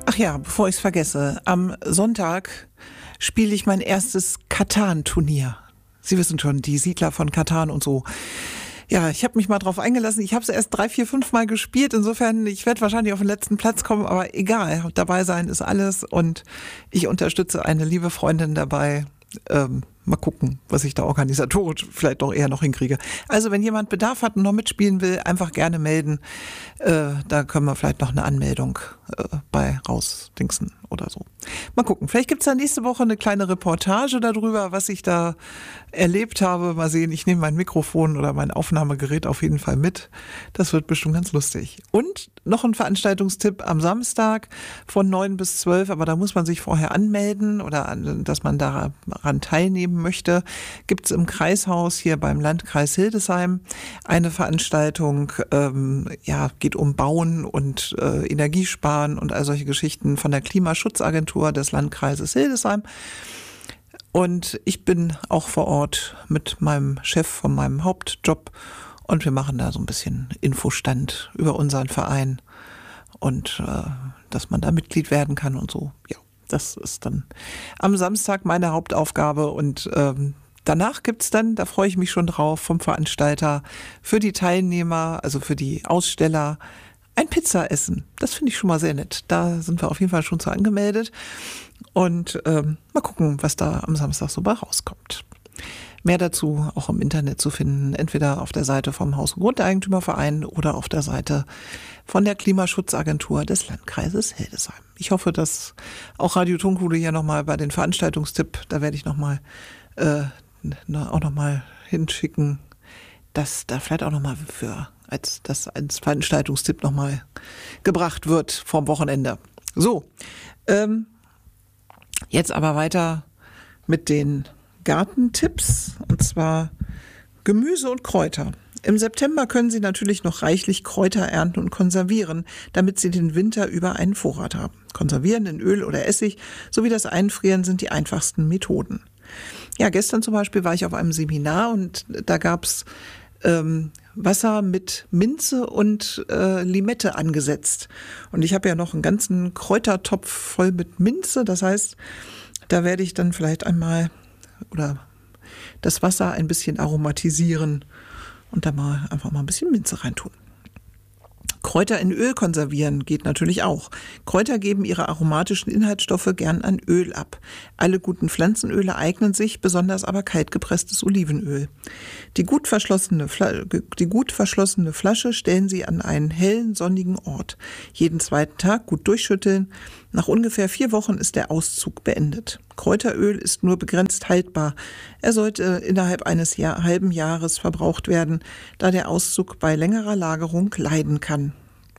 Ach ja, bevor ich es vergesse, am Sonntag spiele ich mein erstes Catan-Turnier. Sie wissen schon, die Siedler von Catan und so. Ja, ich habe mich mal drauf eingelassen. Ich habe es erst 3, 4, 5 Mal gespielt. Insofern, ich werde wahrscheinlich auf den letzten Platz kommen, aber egal. Dabei sein ist alles und ich unterstütze eine liebe Freundin dabei. Mal gucken, was ich da organisatorisch vielleicht doch eher noch hinkriege. Also wenn jemand Bedarf hat und noch mitspielen will, einfach gerne melden. Da können wir vielleicht noch eine Anmeldung bei rausdingsen oder so. Mal gucken, vielleicht gibt's da nächste Woche eine kleine Reportage darüber, was ich da erlebt habe. Mal sehen, ich nehme mein Mikrofon oder mein Aufnahmegerät auf jeden Fall mit. Das wird bestimmt ganz lustig. Und noch ein Veranstaltungstipp am Samstag von 9 bis 12, aber da muss man sich vorher anmelden oder dass man daran teilnehmen möchte, gibt's im Kreishaus hier beim Landkreis Hildesheim eine Veranstaltung, geht um Bauen und Energiesparen und all solche Geschichten von der Klimaschutzagentur des Landkreises Hildesheim. Und ich bin auch vor Ort mit meinem Chef von meinem Hauptjob und wir machen da so ein bisschen Infostand über unseren Verein und dass man da Mitglied werden kann und so. Ja, das ist dann am Samstag meine Hauptaufgabe und danach gibt's dann, da freue ich mich schon drauf, vom Veranstalter für die Teilnehmer, also für die Aussteller, ein Pizzaessen. Das finde ich schon mal sehr nett. Da sind wir auf jeden Fall schon zu angemeldet. Und mal gucken, was da am Samstag so bei rauskommt. Mehr dazu auch im Internet zu finden, entweder auf der Seite vom Haus- und Grundeigentümerverein oder auf der Seite von der Klimaschutzagentur des Landkreises Hildesheim. Ich hoffe, dass auch Radio Tunkuhle hier nochmal bei den Veranstaltungstipp, da werde ich nochmal hinschicken, dass da vielleicht auch nochmal als Veranstaltungstipp nochmal gebracht wird vom Wochenende. So, jetzt aber weiter mit den Gartentipps, und zwar Gemüse und Kräuter. Im September können Sie natürlich noch reichlich Kräuter ernten und konservieren, damit Sie den Winter über einen Vorrat haben. Konservieren in Öl oder Essig sowie das Einfrieren sind die einfachsten Methoden. Ja, gestern zum Beispiel war ich auf einem Seminar und da gab's Wasser mit Minze und Limette angesetzt. Und ich habe ja noch einen ganzen Kräutertopf voll mit Minze. Das heißt, da werde ich dann vielleicht einmal oder das Wasser ein bisschen aromatisieren und da einfach mal ein bisschen Minze reintun. Kräuter in Öl konservieren geht natürlich auch. Kräuter geben ihre aromatischen Inhaltsstoffe gern an Öl ab. Alle guten Pflanzenöle eignen sich, besonders aber kaltgepresstes Olivenöl. Die gut verschlossene Flasche stellen Sie an einen hellen, sonnigen Ort. Jeden zweiten Tag gut durchschütteln. Nach ungefähr 4 Wochen ist der Auszug beendet. Kräuteröl ist nur begrenzt haltbar. Er sollte innerhalb eines halben Jahres verbraucht werden, da der Auszug bei längerer Lagerung leiden kann.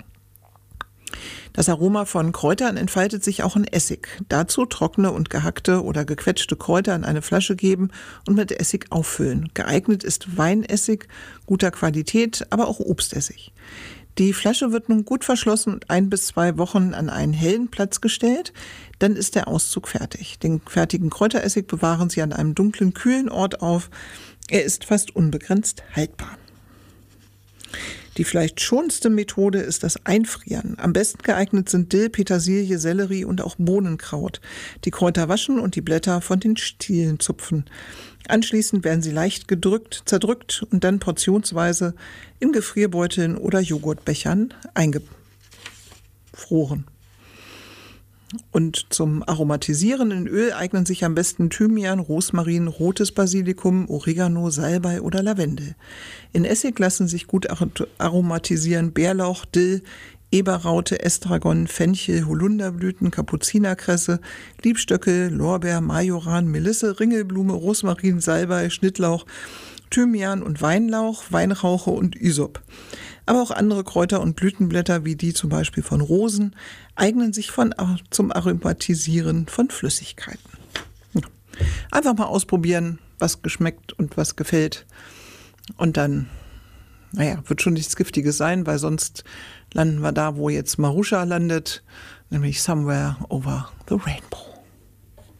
Das Aroma von Kräutern entfaltet sich auch in Essig. Dazu trockene und gehackte oder gequetschte Kräuter in eine Flasche geben und mit Essig auffüllen. Geeignet ist Weinessig guter Qualität, aber auch Obstessig. Die Flasche wird nun gut verschlossen und 1 bis 2 Wochen an einen hellen Platz gestellt. Dann ist der Auszug fertig. Den fertigen Kräuteressig bewahren Sie an einem dunklen, kühlen Ort auf. Er ist fast unbegrenzt haltbar. Die vielleicht schonendste Methode ist das Einfrieren. Am besten geeignet sind Dill, Petersilie, Sellerie und auch Bohnenkraut. Die Kräuter waschen und die Blätter von den Stielen zupfen. Anschließend werden sie leicht zerdrückt und dann portionsweise in Gefrierbeuteln oder Joghurtbechern eingefroren. Und zum Aromatisieren in Öl eignen sich am besten Thymian, Rosmarin, rotes Basilikum, Oregano, Salbei oder Lavendel. In Essig lassen sich gut aromatisieren Bärlauch, Dill, Eberraute, Estragon, Fenchel, Holunderblüten, Kapuzinerkresse, Liebstöcke, Lorbeer, Majoran, Melisse, Ringelblume, Rosmarin, Salbei, Schnittlauch, Thymian und Weinlauch, Weinrauche und Isop. Aber auch andere Kräuter und Blütenblätter, wie die zum Beispiel von Rosen, eignen sich zum Aromatisieren von Flüssigkeiten. Ja. Einfach mal ausprobieren, was geschmeckt und was gefällt. Und dann, wird schon nichts Giftiges sein, weil sonst landen wir da, wo jetzt Marusha landet, nämlich Somewhere Over the Rainbow.